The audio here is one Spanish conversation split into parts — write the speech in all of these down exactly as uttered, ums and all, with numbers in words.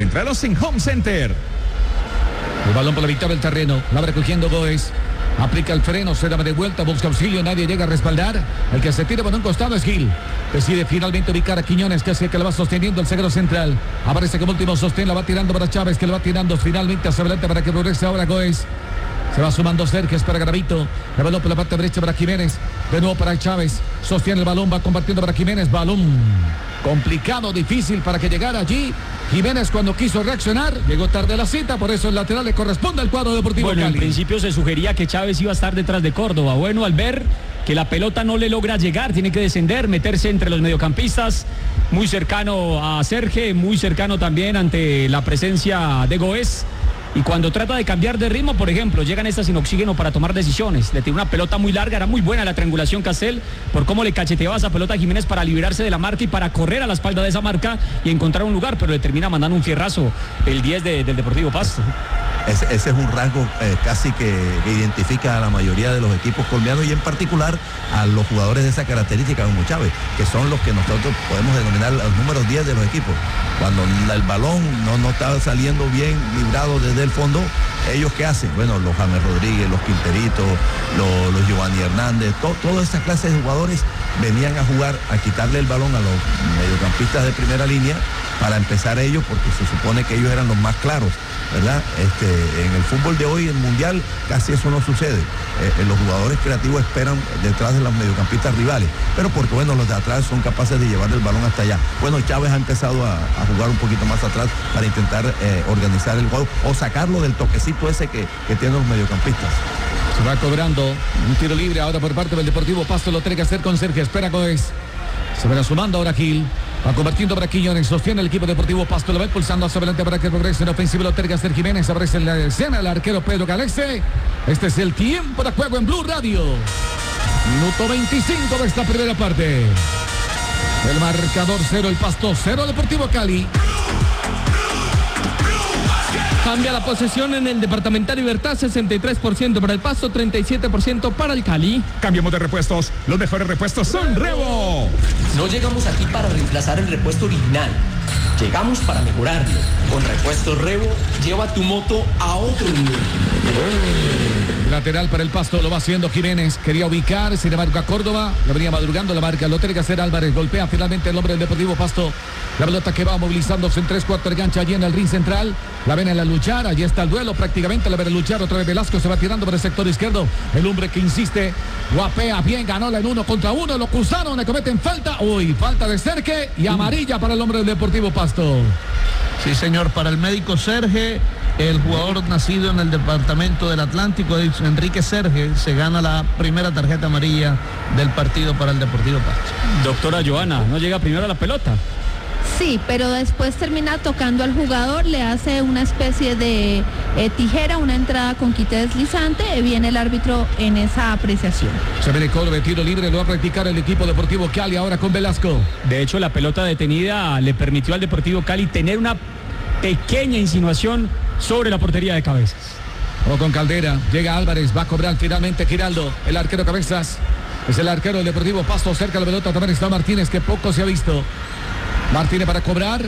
Encuéntralos en Home Center. El balón por la mitad del terreno. La va recogiendo Goes. Aplica el freno, se da de vuelta, busca auxilio, nadie llega a respaldar. El que se tira por un costado es Gil. Decide finalmente ubicar a Quiñones, que es el que la va sosteniendo el zaguero central. Aparece como último sostén, la va tirando para Chávez, que la va tirando finalmente hacia adelante para que progrese ahora Goes. Se va sumando Sergio para Gravito. El balón por la parte derecha para Jiménez. De nuevo para Chávez. Sostiene el balón, va compartiendo para Jiménez. Balón complicado, difícil para que llegara allí. Jiménez, cuando quiso reaccionar, llegó tarde a la cita, por eso el lateral le corresponde al cuadro Deportivo Bueno, Cali. en principio se sugería que Chávez iba a estar detrás de Córdoba. Bueno, al ver que la pelota no le logra llegar, tiene que descender, meterse entre los mediocampistas, muy cercano a Sergio, muy cercano también ante la presencia de Goes. Y cuando trata de cambiar de ritmo, por ejemplo, llegan estas sin oxígeno para tomar decisiones. Le tiró una pelota muy larga, era muy buena la triangulación Castel por cómo le cacheteaba esa pelota a Jiménez para liberarse de la marca y para correr a la espalda de esa marca y encontrar un lugar, pero le termina mandando un fierrazo el diez de, del Deportivo Pasto. Ese, ese es un rasgo eh, casi que, que identifica a la mayoría de los equipos colombianos y en particular a los jugadores de esa característica como Chávez, que son los que nosotros podemos denominar los números diez de los equipos. Cuando la, el balón no, no está saliendo bien librado desde el fondo, ¿ellos qué hacen? Bueno, los James Rodríguez, los Quinteritos, los, los Giovanni Hernández, to, toda esta clase de jugadores venían a jugar, a quitarle el balón a los mediocampistas de primera línea para empezar ellos, porque se supone que ellos eran los más claros, ¿verdad? Este, en el fútbol de hoy, el mundial, casi eso no sucede. Eh, los jugadores creativos esperan detrás de los mediocampistas rivales, pero porque, bueno, los de atrás son capaces de llevar el balón hasta allá. Bueno, Chávez ha empezado a, a jugar un poquito más atrás para intentar eh, organizar el juego o sacarlo del toquecito ese que, que tienen los mediocampistas. Se va cobrando un tiro libre ahora por parte del Deportivo Pasto, lo tiene que hacer con Sergio, espera Goes. Se va sumando ahora Gil. Va convirtiendo para Quiñones, sostiene el equipo Deportivo Pasto, lo va impulsando hacia adelante para que progrese en ofensivo, lo tiene que hacer Jiménez, aparece en la escena el arquero Pedro Galese. Este es el tiempo de juego en Blue Radio. Minuto veinticinco de esta primera parte. El marcador cero, el Pasto cero, Deportivo Cali. Cambia la posesión en el Departamental Libertad, sesenta y tres por ciento para el Pasto, treinta y siete por ciento para el Cali. Cambiamos de repuestos. Los mejores repuestos son Revo. No llegamos aquí para reemplazar el repuesto original. Llegamos para mejorarlo. Con Repuestos Revo, lleva tu moto a otro nivel. Lateral para el Pasto, lo va haciendo Jiménez. Quería ubicar, sin embargo, a Córdoba. Lo venía madrugando la marca, lo tiene que hacer Álvarez. Golpea finalmente el hombre del Deportivo Pasto. La pelota que va movilizándose en tres cuartos de gancha allí en el ring central. La ven en la luchar, allí está el duelo prácticamente. La ven a luchar, otra vez Velasco se va tirando por el sector izquierdo. El hombre que insiste, guapea bien, ganó en uno contra uno. Lo cruzaron, le cometen falta. Uy, falta de Serge y amarilla para el hombre del Deportivo Pasto. Sí, señor, para el médico Serge, el jugador nacido en el departamento del Atlántico, Enrique Serge, se gana la primera tarjeta amarilla del partido para el Deportivo Pasto. Doctora Joana, ¿no llega primero a la pelota? Sí, pero después termina tocando al jugador, le hace una especie de eh, tijera, una entrada con quite deslizante, y viene el árbitro en esa apreciación. Se viene Córdoba, tiro libre, lo va a practicar el equipo Deportivo Cali ahora con Velasco. De hecho, la pelota detenida le permitió al Deportivo Cali tener una pequeña insinuación sobre la portería de Cabezas. O con Caldera, llega Álvarez, va a cobrar finalmente Giraldo, el arquero Cabezas. Es el arquero del Deportivo Pasto, cerca de la pelota también está Martínez, que poco se ha visto. Martínez para cobrar.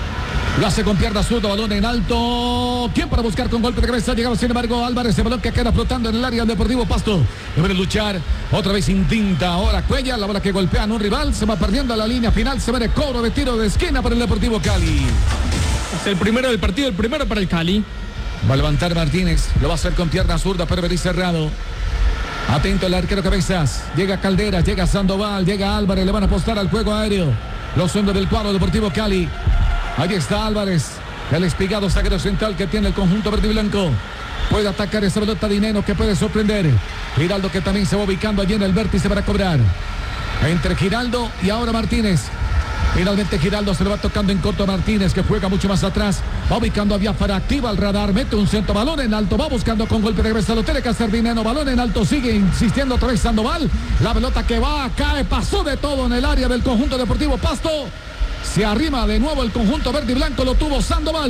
Lo hace con pierna zurda, balón en alto. ¿Quién para buscar con golpe de cabeza? Llegaba sin embargo Álvarez, el balón que queda flotando en el área del Deportivo Pasto. Debe luchar. Otra vez intenta ahora Cuellar, la bola que golpea a un rival. Se va perdiendo a la línea final. Se ve el cobro de tiro de esquina para el Deportivo Cali. Es el primero del partido, el primero para el Cali. Va a levantar Martínez. Lo va a hacer con pierna zurda, pero venir cerrado. Atento el arquero Cabezas. Llega Caldera, llega Sandoval, llega Álvarez. Le van a apostar al juego aéreo los hombres del cuadro Deportivo Cali. Ahí está Álvarez, el espigado zaguero central que tiene el conjunto verde y blanco. Puede atacar esa pelota Dineno que puede sorprender. Giraldo que también se va ubicando allí en el vértice para cobrar. Entre Giraldo y ahora Martínez. Finalmente Giraldo se lo va tocando en corto a Martínez, que juega mucho más atrás. Va ubicando a Biafara, activa el radar, mete un centro, balón en alto, va buscando con golpe de cabeza, lo tiene que hacer Dineno, balón en alto, sigue insistiendo otra vez Sandoval. La pelota que va, cae, pasó de todo en el área del conjunto Deportivo Pasto. Se arrima de nuevo el conjunto verde y blanco, lo tuvo Sandoval.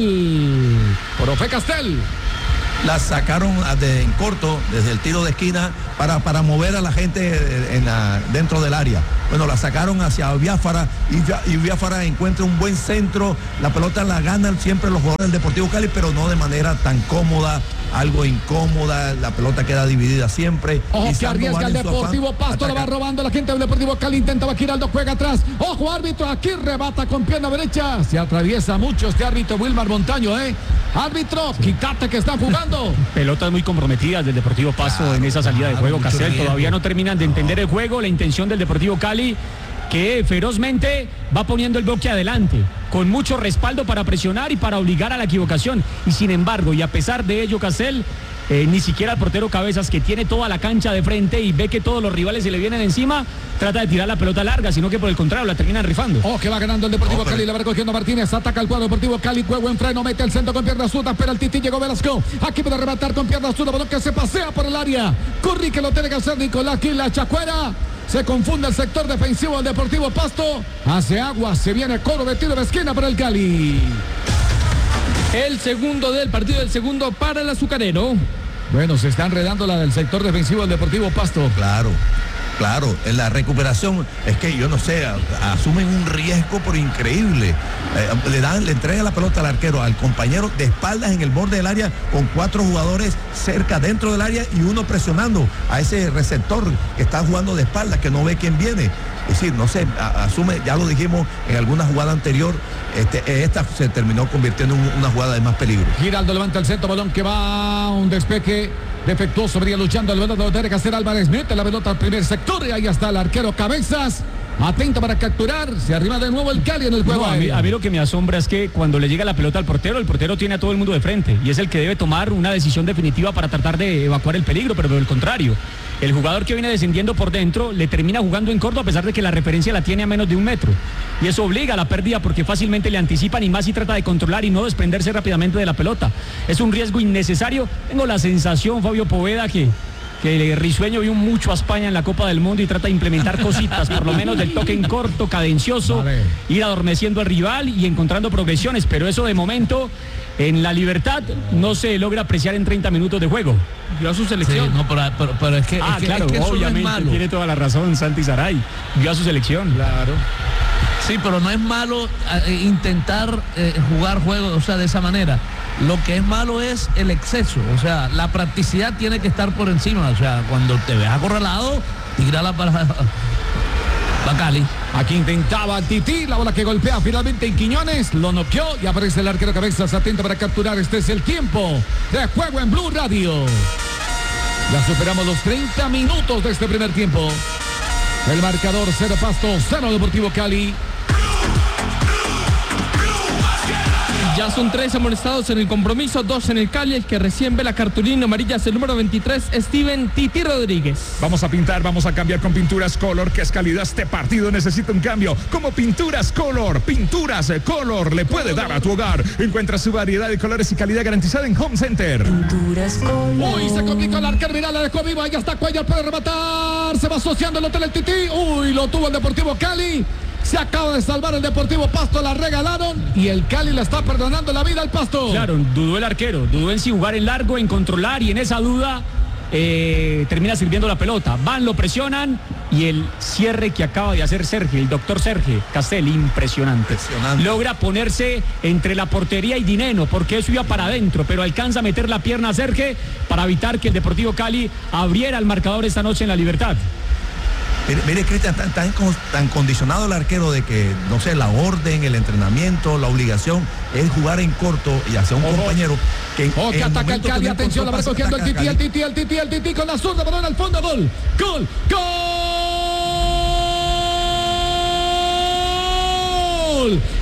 Profe Castel. La sacaron de, en corto desde el tiro de esquina para, para mover a la gente en la, dentro del área. bueno, la sacaron hacia Biafara y, y Biafara encuentra un buen centro, la pelota la ganan siempre los jugadores del Deportivo Cali, pero no de manera tan cómoda, algo incómoda, la pelota queda dividida siempre. Ojo y que arriesga el Deportivo Pasto, la va robando la gente del Deportivo Cali, intenta Giraldo, juega atrás, ojo árbitro, aquí rebata con pierna derecha, se atraviesa mucho este árbitro Wilmar Montaño, eh, árbitro, quítate que están jugando. Pelotas muy comprometidas del Deportivo Pasto claro, en esa salida de juego, Castel, todavía no terminan de entender el juego, la intención del Deportivo Cali, que ferozmente va poniendo el bloque adelante, con mucho respaldo para presionar y para obligar a la equivocación, y sin embargo, y a pesar de ello, Castel, eh, ni siquiera el portero Cabezas, que tiene toda la cancha de frente y ve que todos los rivales se le vienen encima, trata de tirar la pelota larga, sino que por el contrario la terminan rifando. Oh, que va ganando el Deportivo oh, Cali, la va recogiendo Martínez, ataca el cuadro Deportivo Cali, juego en freno, mete el centro con pierna zurda, pero el Tití llegó Velasco, aquí puede rematar con pierna zurda, balón que se pasea por el área, Curry que lo tiene que hacer Nicolás Quila Chacuera. Se confunde el sector defensivo del Deportivo Pasto. Hace agua, se viene Coro de tiro de esquina para el Cali. El segundo del partido, el segundo para el azucarero. Bueno, se está enredando la del sector defensivo del Deportivo Pasto. Claro. Claro, en la recuperación, es que yo no sé, asumen un riesgo por increíble. Eh, le dan, le entregan la pelota al arquero, al compañero de espaldas en el borde del área, con cuatro jugadores cerca dentro del área y uno presionando a ese receptor que está jugando de espaldas, que no ve quién viene. Es decir, no sé, a, asume, ya lo dijimos en alguna jugada anterior, este, esta se terminó convirtiendo en una jugada de más peligro. Giraldo levanta el centro, balón que va, un despeje defectuoso, venía luchando el velado de Cacer Álvarez, mete la pelota al primer sector y ahí está el arquero Cabezas, atento para capturar, se arriba de nuevo el Cali en el juego. No, a, mí, a mí lo que me asombra es que cuando le llega la pelota al portero, el portero tiene a todo el mundo de frente y es el que debe tomar una decisión definitiva para tratar de evacuar el peligro, pero por el contrario, el jugador que viene descendiendo por dentro le termina jugando en corto a pesar de que la referencia la tiene a menos de un metro y eso obliga a la pérdida porque fácilmente le anticipan y más si trata de controlar y no desprenderse rápidamente de la pelota. Es un riesgo innecesario. Tengo la sensación, Fabio Poveda, que que Risueño vio mucho a España en la Copa del Mundo y trata de implementar cositas, por lo menos del toque en corto, cadencioso, vale. Ir adormeciendo al rival y encontrando progresiones, pero eso de momento en la Libertad no se logra apreciar en treinta minutos de juego. Vio a su selección. Sí, no, pero, pero, pero es que, ah, es que, claro, es que obviamente, no es malo. Tiene toda la razón Santi Saray, vio a su selección. Claro. Sí, pero no es malo eh, intentar eh, jugar juegos, o sea, de esa manera. Lo que es malo es el exceso, o sea, la practicidad tiene que estar por encima, o sea, cuando te ves acorralado, tírala para, para Cali. Aquí intentaba Tití, la bola que golpea finalmente en Quiñones, lo noqueó y aparece el arquero Cabezas, atento para capturar. Este es el tiempo de juego en Blue Radio. Ya superamos los treinta minutos de este primer tiempo. El marcador cero Pasto, cero Deportivo Cali. Ya son tres amonestados en el compromiso, dos en el Cali. El que recién ve la cartulina amarilla es el número veintitrés, Steven Titi Rodríguez. Vamos a pintar, vamos a cambiar con Pinturas Color, que es calidad. Este partido necesita un cambio. Como Pinturas Color, Pinturas Color le puede dar a tu hogar. Encuentra su variedad de colores y calidad garantizada en Home Center. Pinturas Color. Uy, se complicó el arquero, mirá, la dejó vivo. Ahí está Cuellar, puede rematar. Se va asociando el hotel el Tití. Uy, lo tuvo el Deportivo Cali. Se acaba de salvar el Deportivo Pasto, la regalaron y el Cali le está perdonando la vida al Pasto. Claro, dudó el arquero, dudó en si jugar en largo, en controlar y en esa duda eh, termina sirviendo la pelota. Van, lo presionan y el cierre que acaba de hacer Sergio, el doctor Sergio Castel, impresionante. impresionante. Logra ponerse entre la portería y Dineno porque eso iba para adentro, pero alcanza a meter la pierna a Sergio para evitar que el Deportivo Cali abriera el marcador esta noche en la Libertad. Mire, mire Cristian, tan, tan, tan condicionado el arquero de que, no sé, la orden, el entrenamiento, la obligación es jugar en corto y hacia un Ojo. compañero que... Oh, que ataca el Cali, atención, la va recogiendo el Tití, el Tití, el Tití, el Tití con la zurda, balón al fondo, gol, gol, gol.